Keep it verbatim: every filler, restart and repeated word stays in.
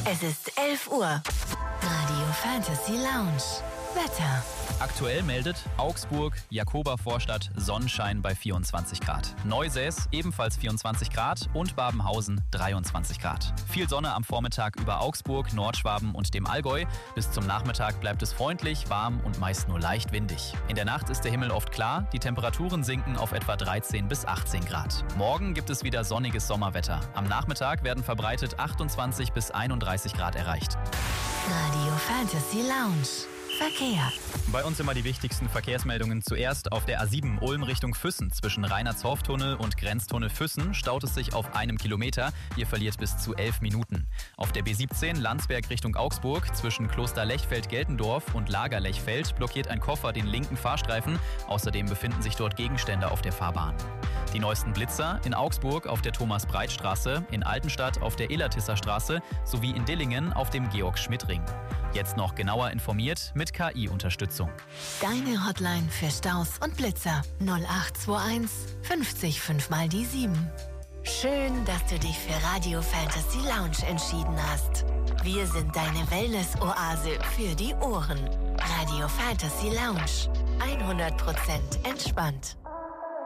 Es ist elf Uhr. Radio Fantasy Lounge. Wetter. Aktuell meldet Augsburg, Jakoba-Vorstadt, Sonnenschein bei vierundzwanzig Grad. Neusäß ebenfalls vierundzwanzig Grad und Babenhausen dreiundzwanzig Grad. Viel Sonne am Vormittag über Augsburg, Nordschwaben und dem Allgäu. Bis zum Nachmittag bleibt es freundlich, warm und meist nur leicht windig. In der Nacht ist der Himmel oft klar, die Temperaturen sinken auf etwa dreizehn bis achtzehn Grad. Morgen gibt es wieder sonniges Sommerwetter. Am Nachmittag werden verbreitet achtundzwanzig bis einunddreißig Grad erreicht. Radio Fantasy Lounge. Verkehr. Bei uns immer die wichtigsten Verkehrsmeldungen. Zuerst auf der A sieben Ulm Richtung Füssen. Zwischen Reinhardshorf-Tunnel und Grenztunnel Füssen staut es sich auf einem Kilometer. Ihr verliert bis zu elf Minuten. Auf der B siebzehn Landsberg Richtung Augsburg. Zwischen Kloster Lechfeld-Geltendorf und Lager Lechfeld blockiert ein Koffer den linken Fahrstreifen. Außerdem befinden sich dort Gegenstände auf der Fahrbahn. Die neuesten Blitzer in Augsburg auf der Thomas-Breit-Straße, in Altenstadt auf der Illertisser Straße sowie in Dillingen auf dem Georg-Schmidt-Ring. Jetzt noch genauer informiert mit K I-Unterstützung. Deine Hotline für Staus und Blitzer null acht zwei eins fünfzig fünf mal die sieben. Schön, dass du dich für Radio Fantasy Lounge entschieden hast. Wir sind deine Wellness-Oase für die Ohren. Radio Fantasy Lounge. hundert Prozent entspannt.